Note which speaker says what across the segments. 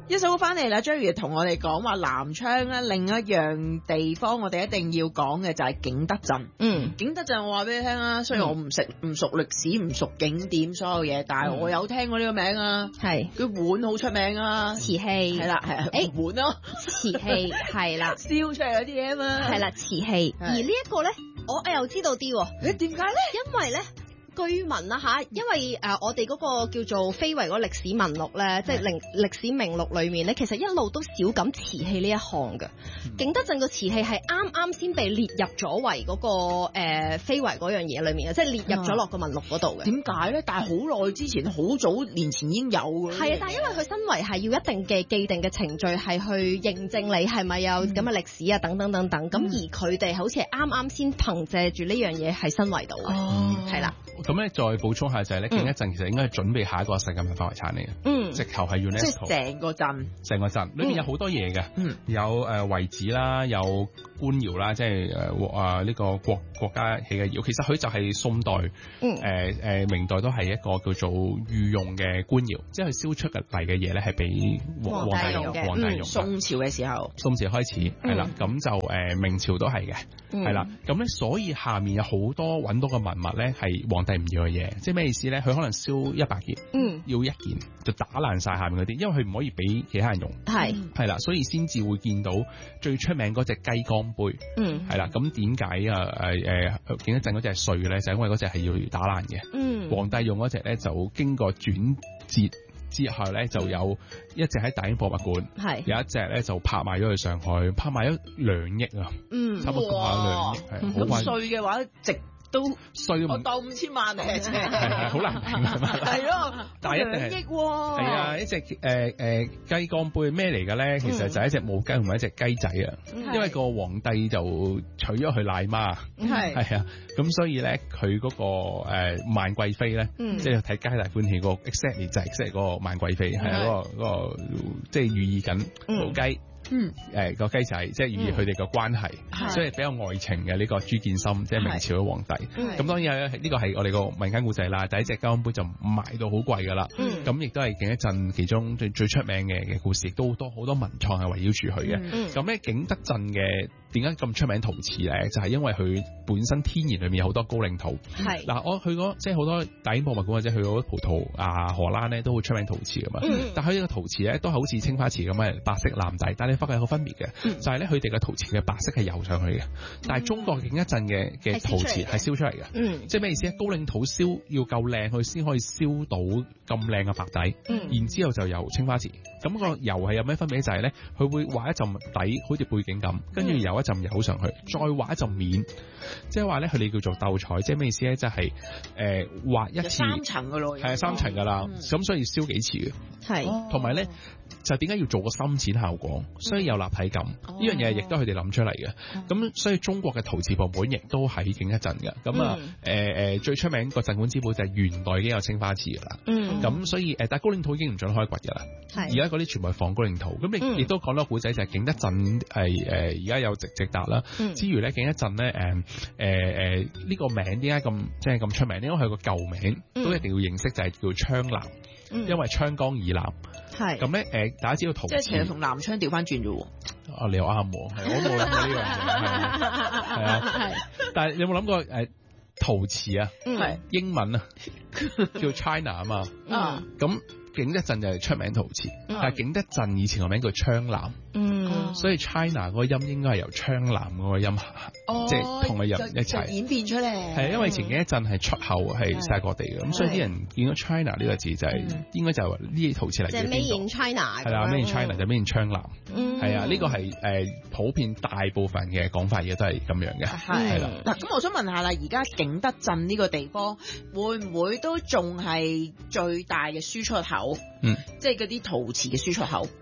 Speaker 1: 一首歌翻嚟啦，章魚同我哋講話南昌咧，另一樣地方我哋一定要講嘅就係景德鎮。景德鎮我話俾你聽啊，雖然我唔熟歷史、唔熟景點所有嘢，但係我有聽過呢個名啊。係佢碗好出名啊，瓷器係啦，係碗咯，
Speaker 2: 瓷器係啦，
Speaker 1: 燒出嚟嗰啲嘢啊嘛，
Speaker 2: 係啦，瓷器。而呢一個咧，我又知道啲喎。
Speaker 1: 點解咧？
Speaker 2: 因為咧。據聞啦嚇，因為我哋嗰個叫做非遺嗰個歷史文錄咧，即係歷史名錄裏面咧，其實一路都少講瓷器呢一項嘅。景德鎮個瓷器係啱先被列入咗為嗰個非遺嗰樣嘢裏面嘅，即係列入咗落個文錄嗰度嘅。點
Speaker 1: 解咧？但係好耐之前，好早年前已經有嘅。
Speaker 2: 係啊，但係因為佢身為係要一定嘅既定嘅程序，係去認證你係咪有咁嘅歷史啊，等等等等。咁而佢哋好似係啱先憑藉住呢樣嘢係申遺到嘅，係啦。
Speaker 3: 咁咧再補充下就係咧，景德鎮其實應該係準備下一個世界文化遺產嚟嘅，直頭係 UNESCO，
Speaker 1: 即係成個鎮
Speaker 3: 裏面有好多嘢嘅，有遺址啦，有官窯啦，即係呢個國家起嘅窯，其實佢就係宋代明代都係一個叫做御用嘅官窯，即係佢燒出嚟嘅嘢咧係俾皇帝用嘅，皇帝用。
Speaker 1: 宋朝嘅時候，
Speaker 3: 宋朝開始係啦，咁就明朝都係嘅，係啦，咁咧所以下面有好多揾到嘅文物咧係皇帝唔要嘅嘢，即係咩意思咧？佢可能燒100件，要1件就打爛晒下面嗰啲，因為佢唔可以俾其他人用，係啦，所以先至會見到最出名嗰隻雞缸杯，係啦。咁點解景德鎮嗰隻係碎嘅咧？就係因為嗰隻係要打爛嘅，皇帝用嗰隻咧就經過轉折之後咧，就有一隻喺大英博物館，有一隻咧就拍賣咗去上海，拍賣咗2億啊，差唔多2億，係好貴。
Speaker 1: 碎嘅話值。都
Speaker 3: 衰，
Speaker 1: 我當5000萬嚟啫，
Speaker 3: 係好難評係嘛？
Speaker 1: 係咯，
Speaker 3: 但係一定
Speaker 1: 2億喎。係
Speaker 3: 啊，一隻雞缸杯咩嚟嘅咧？其實就係一隻母雞同埋一隻雞仔啊。因為個皇帝就娶咗佢奶媽，係啊，咁所以咧佢嗰個萬貴妃咧，即係睇皆大歡喜個 exactly 就係即係嗰個萬貴妃，係啊，嗰個即係寓意緊母雞。個雞仔即係寓意佢哋嘅關係，所以比較愛情嘅呢個朱見深，即係明朝嘅皇帝。咁當然呢個係我哋個民間故仔啦。第一隻雞缸杯就賣到好貴噶啦，咁亦都係景德鎮其中最出名嘅故事，亦都好多文創係圍繞住佢嘅。咁咧景德鎮嘅點解咁出名陶瓷咧？就係因為佢本身天然裏面有好多高嶺土。嗱，我去過即係好多大英博物館或者去過葡萄牙、荷蘭咧，都好出名陶瓷噶嘛。但係佢呢個陶瓷咧都係好似青花瓷咁嘅白色藍底，但係你發覺有個分別嘅，就係咧佢哋嘅陶瓷嘅白色係油上去嘅，但係中國景德鎮嘅陶瓷係燒出嚟嘅。即係咩意思咧？高嶺土燒要夠靚，佢先可以燒到咁靚嘅白底，然之後就油青花瓷。咁個油係有咩分別？就係咧，佢會畫一陣底，好似背景咁，跟住油一陣油上去，再畫一陣面，即係話咧佢哋叫做鬥彩，即係咩意思咧？就係畫一次
Speaker 1: 3層噶咯，
Speaker 3: 係3層噶啦，咁所以燒幾次嘅，
Speaker 2: 係
Speaker 3: 同埋咧。就點解要做個深淺效果，所以有立體感，呢樣嘢亦都係佢哋諗出嚟嘅。咁所以中國嘅陶瓷博物館亦都喺景德鎮嘅。咁最出名個鎮館之寶就係元代已經有青花瓷噶啦。咁所以但係高嶺土已經唔准開掘噶啦。而家嗰啲全部係仿高嶺土。咁亦都講到個古仔就係景德鎮而家有直達啦。之餘咧景德鎮咧呢個名點解咁出名？因為佢個舊名都一定要認識，就係叫昌南。因為昌江以南，咁咧大家知道陶瓷，
Speaker 1: 即係其實同南昌調翻轉啫喎。
Speaker 3: 你又啱喎，我冇諗過呢樣嘢，係啊，但係你有冇諗過陶瓷啊？英文啊叫 China 啊嘛，咁景德鎮就係出名陶瓷，但係景德鎮以前個名叫昌南。所以 China 嗰個音應該係由昌南嗰個音，即係同佢人一齊
Speaker 1: 演變出嚟。
Speaker 3: 係因為前幾一陣係出口係世界各地嘅，咁所以啲人見到 China 呢個字就係應該就係呢啲陶瓷嚟嘅。
Speaker 2: 即係 Made in China。係
Speaker 3: 啦，Made in China 就 Made in 昌南。係啊，呢個係普遍大部分嘅講法亦都係咁樣嘅。係啦。
Speaker 1: 嗱，咁我想問下啦，而家景德鎮呢個地方會唔會都仲係最大嘅輸出口？即係嗰啲陶瓷嘅輸出口。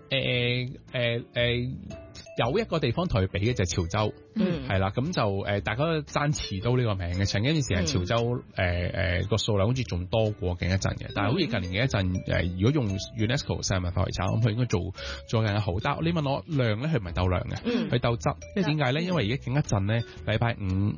Speaker 3: 有一個地方同佢比嘅就係潮州，係啦，咁就大家都爭持刀呢個名嘅。曾經一段時間潮州個數量好似仲多過景德鎮嘅，但係好似近年嘅一陣如果用 UNESCO 世界文化遺產，咁佢應該做更加好。但係你問我量咧，佢唔係鬥量嘅，佢鬥質。因為點解咧？因為而家景德鎮咧禮拜五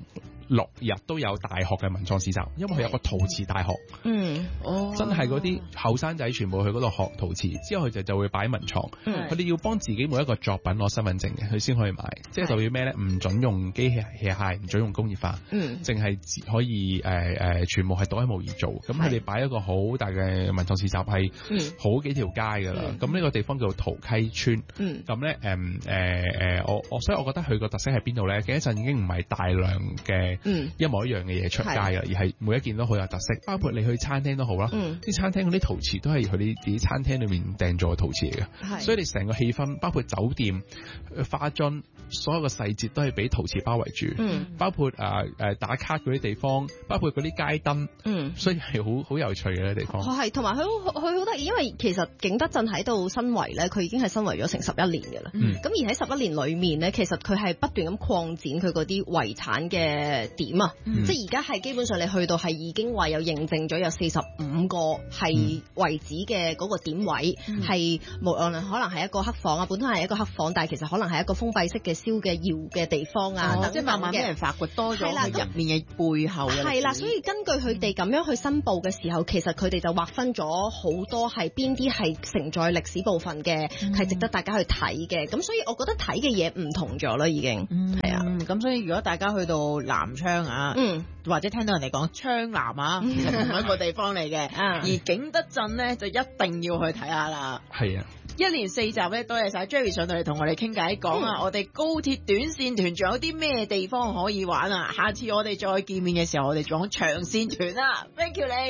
Speaker 3: 6日都有大學嘅文創市集，因為佢有個陶瓷大學。真係嗰啲後生仔全部去嗰度學陶瓷，之後佢就會擺文創。佢哋要幫自己每一個作品攞身份證嘅，佢先可以買。即係代表咩咧？唔準用機械器械，唔準用工業化，淨係可以全部係獨一無二做。咁佢哋擺一個好大嘅文創市集，係好幾條街㗎啦。咁呢個地方叫做陶溪村。咁咧所以我覺得佢個特色喺邊度咧？幾一陣已經唔係大量嘅一模一樣嘅嘢出街㗎，而係每一件都好有特色。包括你去餐廳都好啦，啲餐廳嗰啲陶瓷都係佢哋自己餐廳裏面訂做嘅陶瓷嚟嘅，所以你成個氣氛，包括酒店、花樽，所有嘅細節都係俾陶瓷包圍住。包括打卡嗰啲地方，包括嗰啲街燈，所以係好有趣嘅地方。
Speaker 2: 係，同埋佢好得意，因為其實景德鎮喺度申遺咧，佢已經係申遺咗成11年嘅啦。咁而喺11年裏面咧，其實佢係不斷咁擴展佢嗰啲遺產嘅點啊，即係而家係基本上你去到係已經話有認證咗有45個係遺址嘅嗰個點位，係無論可能係一個黑房啊，本身係一個黑房，但係其實可能係一個封閉式嘅燒嘅窯嘅地方啊，
Speaker 1: 即係慢慢俾人發掘多咗佢入面嘅背後嘅。
Speaker 2: 係啦，所以根據佢哋咁樣去申報嘅時候，其實佢哋就劃分咗好多係邊啲係承載歷史部分嘅，係值得大家去睇嘅。咁所以我覺得睇嘅嘢唔同咗啦，已經係啊。
Speaker 1: 咁所以如果大家去到南昌啊，或者聽到人哋講昌南啊，其實同一個地方嚟嘅。而景德鎮咧就一定要去睇下啦。
Speaker 3: 係啊，
Speaker 1: 一連4集咧，多謝晒 Jerry 上到嚟同我哋傾偈，講啊我哋高鐵短線團仲有啲咩地方可以玩啊？下次我哋再見面嘅時候，我哋講長線團啊。Thank you 你。